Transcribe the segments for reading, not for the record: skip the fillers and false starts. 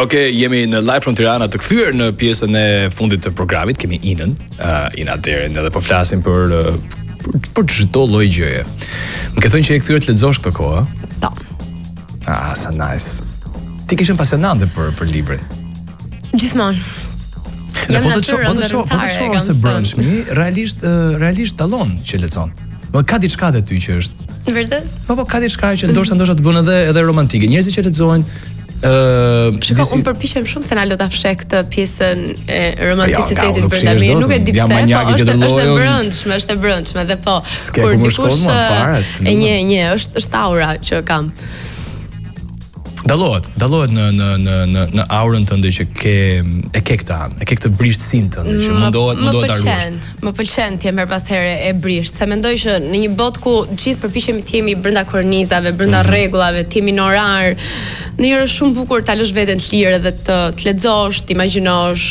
Okej, jemi në live from Tirana, të kthyer në pjesën e fundit të programit. Kemi Inën, Ina Derin, edhe po flasim për çdo lloj gjëje. Më ke thënë që e kthyer të lexosh këtë kohë? Po. Ah, sa nice. Ti kishe pasionante për librin. Gjithmonë. Po të shoh se brëndshmi, realisht dallon që lexon. Po ka diçka te ty që është. Vërtet? Po ka diçka që ndoshta të bën edhe romantike. Njerëzit që lexojnë unë përpiqem shumë se na lo ta fsheh këtë pjesën e romanticitetit brenda me, nuk e di pse, po është e brëndshme dhe po. Kur dikush e një është aura që kam. Dallohet në aurën tënde që ke këtë anë, ke këtë brishtësinë tënde që mundohet ta ruash. Më pëlqen të jem her pas here e brisht, se mendoj që në një botë ku gjithë përpiqemi të jemi brenda kornizave, brenda rregullave, të jemi në orar, ndonjëherë është shumë bukur ta lësh veten të lirë dhe të lexosh, të imagjinosh,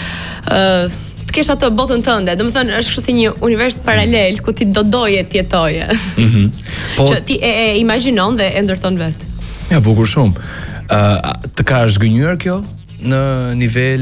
të kesh atë botën tënde. Domethënë është kështu si një univers paralel ku ti do doje të jetoje. Po që ti e imagjinon dhe e ndërton vetë. Ja, bukur shumë. Të ka zhgënjur kjo në nivel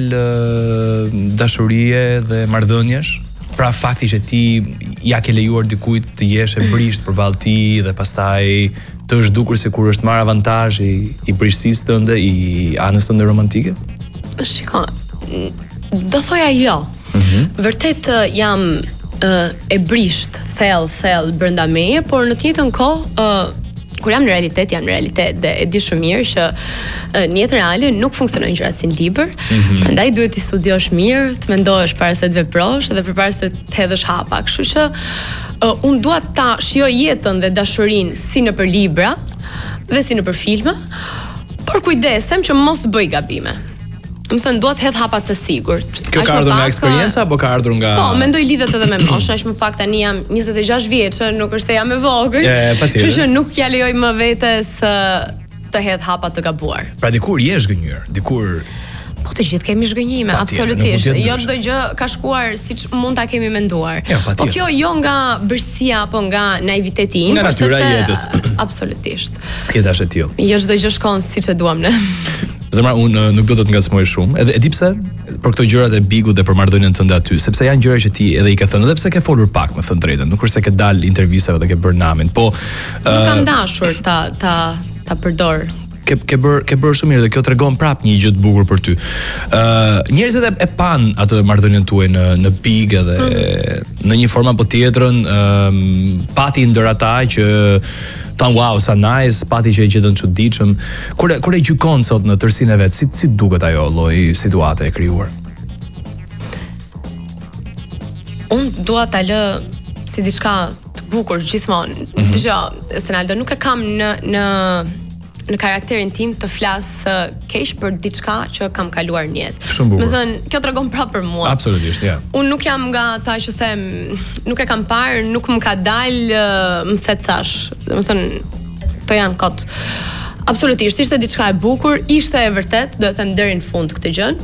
dashurie dhe marrëdhëniesh? Pra fakti që ti ja ke lejuar dikujt të jesh e brisht përballë ti dhe pastaj të zhdukur sikur është marr avantazh i brishtësisë tënde, i anës tënde romantike? Shiko, do thoja jo. Vërtet jam e brisht, thell brenda meje, por në të njëjtën kohë kur jam në realitet dhe e di shumë mirë që në jetën reale nuk funksionojnë gjërat si në libër. Prandaj duhet të studiosh mirë, të mendosh para se të veprosh dhe përpara se të hedhësh hapa. Kështu që unë dua ta shijoj jetën dhe dashurinë si nëpër libra dhe si nëpër filma, por kujdesem që mos të bëj gabime. Më thënë, duhet të hedh hapa të sigurt. Kjo ka ardhur nga eksperjenca apo ka ardhur nga... Po, mendoj lidhet edhe me moshën, më pak tani jam 26 vjeçë, nuk është se jam e vogël. Kështu që nuk ja lejoj më vetes të hedh hapa të gabuar. Pra dikur je zhgënjur, dikur... Po të gjithë kemi zhgënjime, absolutisht. Jo çdo gjë ka shkuar siç mund ta kemi menduar. Po kjo jo nga bërësia apo nga naiviteti im, nga natyra e jetës. Absolutisht. Jeta është e tillë. Jo çdo gjë shkon siç e duam ne. Zemra, unë nuk do të ngacmoj shumë. Edhe e di pse për këto gjërat e bigut dhe për marrëdhënien tënde aty, sepse janë gjëra që ti edhe i ke thënë, edhe pse ke folur pak, me thënë drejtën, nuk është se ke dalë intervistave dhe ke bërë namin, po nuk kam dashur ta përdor. Ke bërë shumë mirë dhe kjo tregon prap një gjë të bukur për ty. Njerëzit e pan atë marrëdhënien tuaj në big edhe në një formë apo tjetrën, pati ndër ata që wow, sa nice, pati që e gjetën çuditshëm. Kur e gjykon sot në tërsinë e vet, si duket ajo lloj situate e krijuar? Unë dua ta lë si diçka të bukur gjithmonë. Dgjoj, Stenaldo, nuk e kam në karakterin tim të flas keq për diçka që kam kaluar në jetë. Më thënë, kjo tregon prapë për mua. Absolutisht, ja. Unë nuk jam nga ata që them, nuk e kam parë, nuk më ka dalë, më the thash. Domethënë, to janë kot. Absolutisht, ishte diçka e bukur, ishte e vërtet, do të them deri në fund këtë gjën.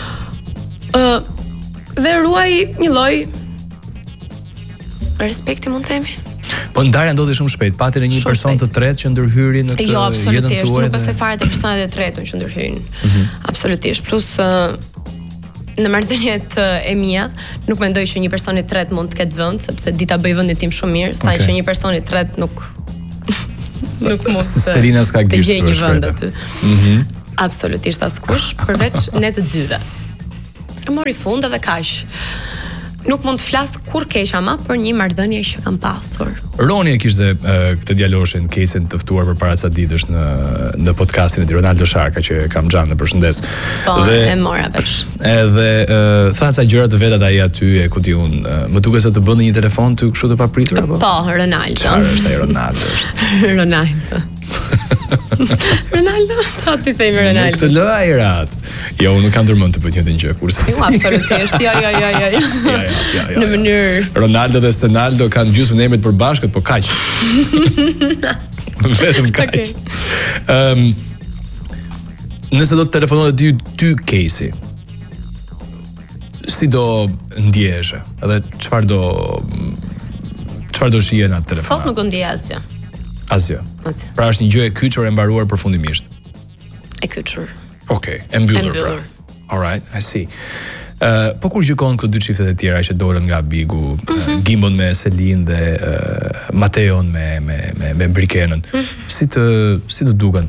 Dhe ruaj një lloj respekti, mund të themi. Po ndarja ndodhi shumë shpejt. Pati një person të tretë që ndërhyri në këtë jetën tuaj. Jo, absolutisht, nuk besoj fare te personat e tretë që ndërhyrin. Absolutisht. Plus në marrëdhëniet e mia, nuk mendoj që një person i tretë mund të ketë vend, sepse di ta bëj vendin tim shumë mirë, sa që një person i tretë nuk mund të. Sterina s'ka gisht për shkretë. Absolutisht askush, përveç ne të dyve. E mori fund edhe kaq. Nuk mund të flas kur keq ama për një marrëdhënie që kam pasur. Roni e kishte këtë djaloshin, casein të ftuar përpara ca ditësh në podcastin e Ronaldo Sharka që kam xhan, përshëndes. Po, e mora vesh. Edhe tha ca gjëra të vetat ai aty, e ku di un, më duket se të bënte një telefon ty kështu të papritur apo? Po, Ronaldo. Çfarë është ai Ronaldo? Ronaldo. Ronaldo, çfarë ti themi Ronaldo? Nuk të lë ai rat. Jo, unë nuk kam ndërmend të bëj njëtin gjë kurse. Jo, absolutisht. Jo. Në mënyrë. Ronaldo dhe Stenaldo kanë gjysmën e emrit përbashkët, po kaq. Vetëm kaq. Nëse do të telefononte ty Casey, si do ndjehesh? Edhe çfarë do shije në atë telefon? Sot nuk do ndjej asgjë. Asgjë. Pra është një gjë e kyçur e mbaruar përfundimisht. E kyçur. Okej, e mbyllur pra. All right, I see. Po kur gjykon këto dy çiftet e tjera që dolën nga Bigu, Gimbon me Selin dhe Mateon me Brikenën. Si të duken?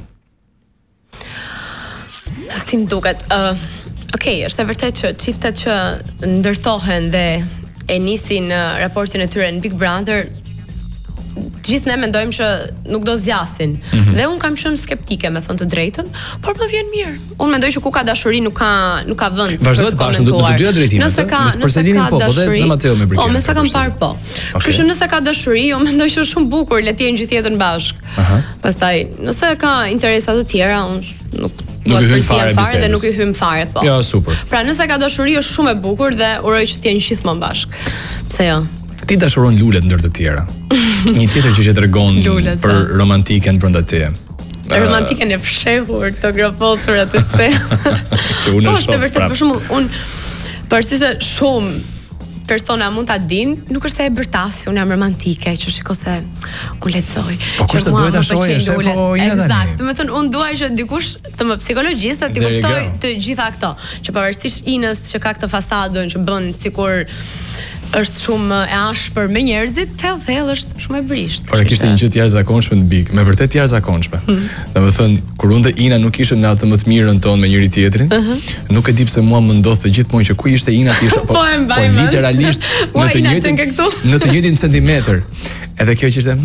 Si më duket? Okej, është e vërtet që çiftet që ndërtohen dhe e nisin raportin e tyre në Big Brother, gjithë ne mendojmë që nuk do zgjasin. Dhe unë kam qenë skeptike, me thënë të drejtën, por më vjen mirë. Unë mendoj që ku ka dashuri nuk ka vend. Vazhdo të bashkë në të dyja drejtimet. Nëse ka dashuri, dhe Mateo me Brikenën. Po, me sa kam parë po. Kështu që nëse ka dashuri, unë mendoj që është shumë bukur le të jenë gjithë jetën bashkë. Pastaj, nëse ka interesa të tjera, unë nuk i hym fare dhe nuk i hym fare, po. Ja, super. Pra, nëse ka dashuri është shumë e bukur dhe uroj që të jenë gjithmonë bashkë. Pse jo? Ti dashuron lulet ndër të tjera. Një tjetër që tregon për romantiken brenda teje. Romantiken e fshehur të groposurat e te. Që unë e shoh. Vërtet, për shembull, unë përsi se shumë persona mund ta dinë, nuk është se e bërtasi, unë jam romantike, që shiko se unë lexoj. Po kush të duhet ta shohë, Eksakt. Do të thënë unë dua që dikush të më psikologjistë të kuptoj të gjitha këto, që pavarësisht Inës që ka këtë fasadën që bën sikur është shumë e ashpër me njerëzit, thellë është shumë e brisht. Por e kishte një gjë të jashtëzakonshme në Big, me vërtet të jashtëzakonshme. Domethënë, kur unë dhe Ina nuk ishim në atë më të mirën tonë me njëri tjetrin, nuk e di pse mua më ndodhte gjithmonë që ku ishte Ina ti isha po literalisht në të njëjtin centimetër. Edhe kjo që ishte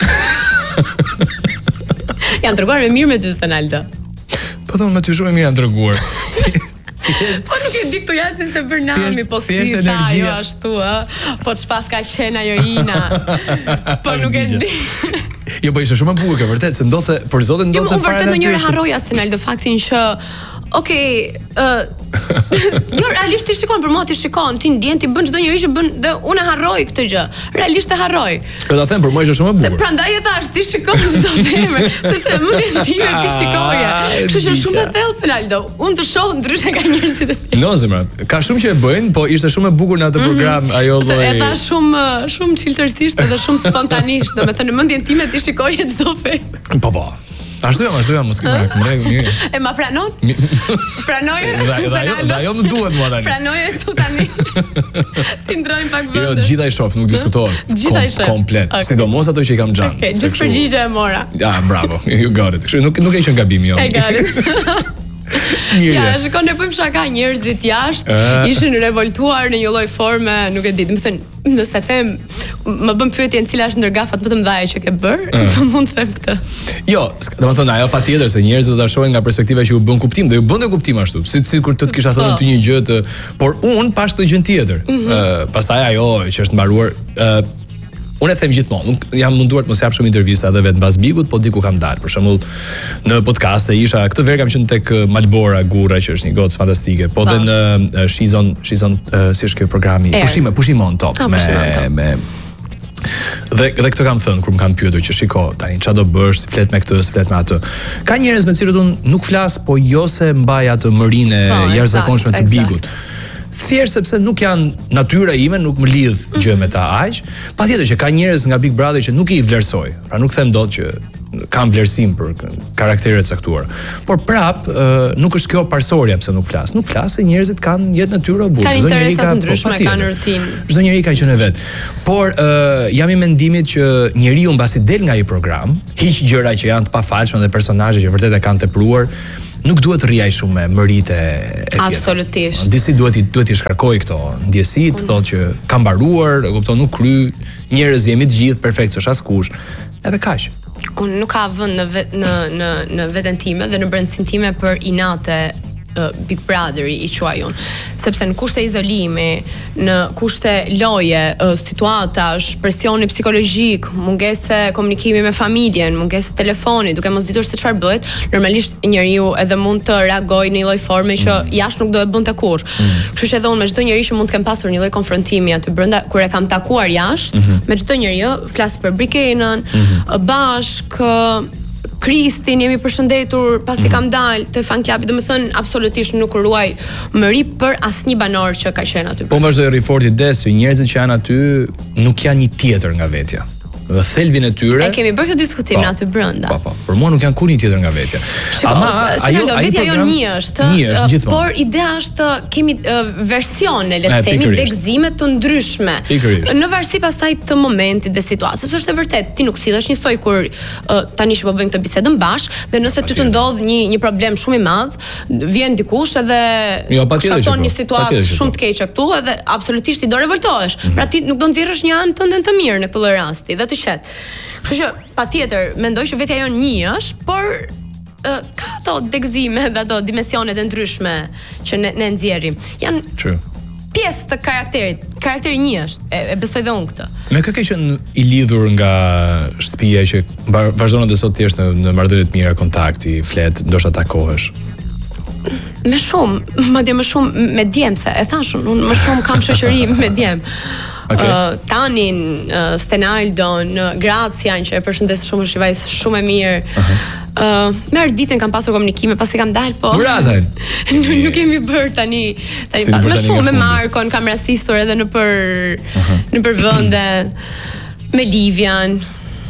Jam treguar me mirë me ty Stenaldo. Po thonë me ty shumë mirë jam treguar. Po nuk e di këtu jashtë ishte Bernami, po si tha ajo ashtu, po ç'pas ka qenë ajo Ina. Po nuk e di. Jo, po ishte shumë e bukur, vërtet, se ndodhte, për zotin ndodhte fare. Unë vërtet ndonjëherë harroja Stenaldo faktin që jo, realisht ti shikon, për mua ti shikon, ti ndjen, ti bën çdo njeri që bën, dhe unë harroj këtë gjë. Realisht e harroj. Po ta them, për mua ishte shumë e bukur. Prandaj e thash, ti shikon çdo femër, sepse më vjen ti ti shikoja. Kështu që shumë e thellë Ronaldo. Unë të shoh ndryshe nga njerëzit e tjerë. No, zemra, ka shumë që e bëjnë, po ishte shumë e bukur në atë program ajo lloj. E tha shumë çiltërsisht edhe shumë spontanisht, domethënë në mendjen time ti shikoje çdo femër. Po. Ashtu jam, mos kemë mirë. E ma pranon? Pranoje? Dhe ajo më duhet mua tani. Pranoje këtu tani. Ti ndrojmë pak vende. Jo, gjithaj shoh, nuk diskutohet. Komplet. Sidomos ato që i kam xhan. Okej, gjithë përgjigje e mora. Ja, bravo. You got it. Kështu nuk e qenë gabim jo. I got it. Ja, shikon, ne bëjmë shaka, njerëzit jashtë ishin revoltuar në një lloj forme, nuk e di, do të thënë, nëse them, më bën pyetjen cila është ndër gafat më të mëdha që ke bër, po mund të them këtë. Jo, domethënë ajo patjetër se njerëzit do ta shohin nga perspektiva që u bën kuptim dhe u bën kuptim ashtu. Sikur të kisha thënë ty një gjë por un pash të gjën tjetër. Pastaj ajo që është mbaruar unë e them gjithmonë, jam munduar të mos jap shumë intervista edhe vetë mbas Bigut, po diku kam dalë. Për shembull, në podcaste isha, këtë verë kam qenë tek Malbora Gurra, që është një gocë fantastike, po dhe në Shizon, si është ky programi? Pushimon Top me dhe këtë kam thënë kur më kanë pyetur që shiko, tani çfarë do bësh, flet me këtë, flet me atë. Ka njerëz me cilët unë nuk flas, po jo se mbaj atë mërinë e jashtëzakonshme të Bigut. Thjesht sepse nuk janë natyra ime, nuk më lidh gjë me ta aq. Patjetër që ka njerëz nga Big Brother që nuk i vlerësoj. Pra nuk them dot që kam vlerësim për karakteret e caktuar. Por prap nuk është kjo parsorja pse nuk flas. Nuk flas se njerëzit kanë jetë natyrë e bukur. Çdo njeri ka ndryshme, kanë rutinë. Çdo njeri ka qenë vet. Por jam i mendimit që njeriu mbasi del nga ai program, hiq gjëra që janë të pafalshme dhe personazhe që vërtet e kanë tepruar, nuk duhet të rriaj shumë me mëritë e tjera. Absolutisht. Disi duhet i shkarkoj këto ndjesitë, thotë që ka mbaruar, e kupton, nuk kry, njerëz jemi të gjithë, perfekt, s'është askush. Edhe kaq. Unë nuk ka vënd në veten time dhe në brendësinë time për inate Big Brotheri i quaj unë, sepse në kushte izolimi, në kushte loje, situatash, presioni psikologjik, mungese komunikimi me familjen, mungese telefoni, duke mos ditur se çfarë bëhet, normalisht njeriu edhe mund të reagojë në një lloj forme që jashtë nuk do e bënte kurrë. Kështu që edhe unë me çdo njeri që mund të kem pasur një lloj konfrontimi aty brenda, kur e kam takuar jashtë, me çdo njeri, flas për Brikenën, bashk Kristin, jemi përshëndetur, pasi kam dalë të fan klubi, domethënë absolutisht nuk ruaj mëri për asnjë banor që ka qenë aty. Po vazhdoi rri fort ide se njerëzit që janë aty nuk janë një tjetër nga vetja. thelbin e tyre. E kemi bërë këtë diskutim në aty brenda. Po. Për mua nuk janë kurrë tjetër nga vetja. Vetja jo një është, por ideja është kemi versione, le të themi, degëzime të ndryshme. Në varësi pastaj të momentit dhe situatës, sepse është e vërtet, ti nuk sillesh njësoj kur tani që po bëjmë këtë bisedën bashkë, dhe nëse ty të ndodh një problem shumë i madh, vjen dikush edhe shkaton një situatë shumë të keqe këtu edhe absolutisht i do revoltohesh. Pra ti nuk do nxjerrësh një anë tënde të mirë në këtë lloj rasti dhe të qetë. Kështu që patjetër mendoj që vetja jonë një është, por ka ato degëzime dhe ato dimensionet e ndryshme që ne nxjerrim. Janë pjesë të karakterit. Karakteri një është, e besoj dhe unë këtë. Me kë ke qenë i lidhur nga shtëpia që vazhdon edhe sot ti je në marrëdhënie të mira, kontakti, flet, ndoshta takohesh? Me shumë, madje më shumë me djem, se e thash unë më shumë kam shoqëri me djem. Tanin, Stenaldon, Gracian, që e përshëndes shumë, është vajzë shumë e mirë. Me Arditën kam pasur komunikime, pasi kam dalë, po. Nuk kemi bërë tani më shumë me Markon kam rastisur edhe në për vende, me Livian.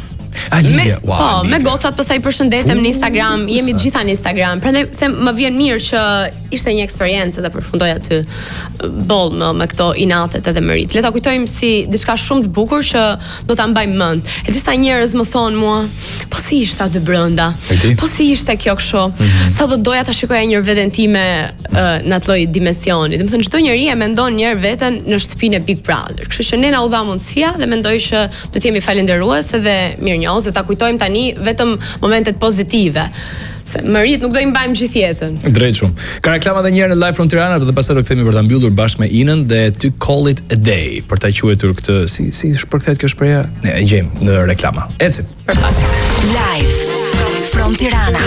Me gocat pastaj përshëndetem në Instagram, jemi të gjitha në Instagram. Prandaj them më vjen mirë që ishte një eksperiencë dhe përfundoj aty boll me këto inatet edhe merit. Le ta kujtojmë si diçka shumë të bukur që do ta mbajmë mend. E disa njerëz më thon mua, po si ishte aty brenda? Po si ishte kjo kështu? Sa do doja ta shikoja një veten time në atë lloj dimensioni. Domethënë çdo njeri e mendon një herë veten në shtëpinë e Big Brother. Kështu që ne na u dha mundësia dhe mendoj që do të jemi falënderues edhe mirënjohës dhe ta kujtojmë tani vetëm momentet pozitive. Se mërit nuk do i mbajmë gjithë jetën. Drejt shumë. Ka reklama edhe një herë në Live from Tirana dhe pastaj do kthehemi për ta mbyllur bashkë me Inën dhe To Call It a Day për ta quajtur këtë si shpërkthehet kjo shprehje? Ne e gjejmë në reklama. Ecim. Live from Tirana.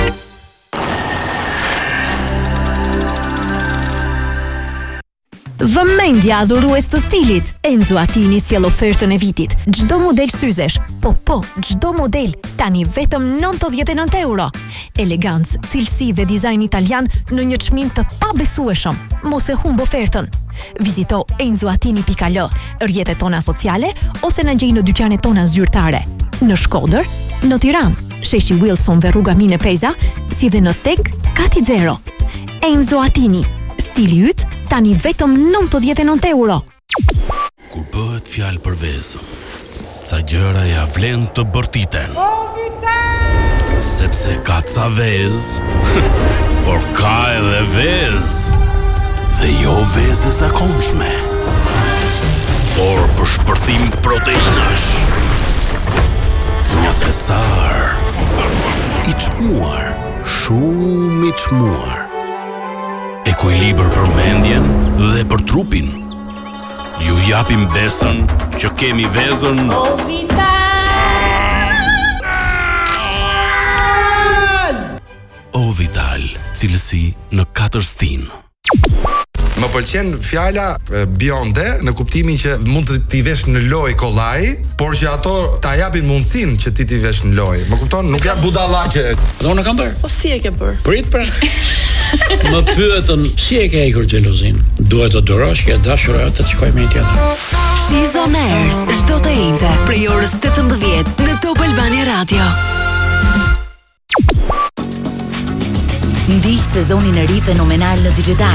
Vëmendja adhurues të stilit. Enzo Attini sjell ofertën e vitit. Çdo model syzesh, çdo model tani vetëm 99 euro. Elegancë, cilësi dhe dizajn italian në një çmim të pabesueshëm. Mos e humb ofertën. Vizito enzoatini.al, rrjetet tona sociale ose na gjej në dyqanet tona zyrtare. Në Shkodër, në Tiranë, sheshi Wilson dhe rruga Mine Peza, si dhe në Teg Kati Zero. Enzo Attini. Stili yt tani vetëm 99 euro. Kur bëhet fjalë për vezën, ca gjëra ja vlen të bërtiten. Sepse ka ca vezë, por ka edhe vezë. Dhe jo vezë e zakonshme, por për shpërthim proteinash. Një thesar i çmuar, shumë i çmuar. Ekuilibër për mendjen dhe për trupin. Ju japim besën që kemi vezën Ovital, cilësi në 4 stin. Më pëlqen fjala bionde në kuptimin që mund të t'i vesh në lojë kollaj, por që ato ta japin mundësinë që ti t'i vesh në lojë. Më kupton? Nuk janë budallaqe. Do unë kam bërë. Po si e ke bërë? Prit pra. Më pyetën si e ke hekur xhelozin. Duhet të durosh që dashura të shkoj me një tjetër. She's on air, çdo të njëjtë, prej orës 18 në Top Albania Radio. Ndiq sezonin e ri fenomenal në digital.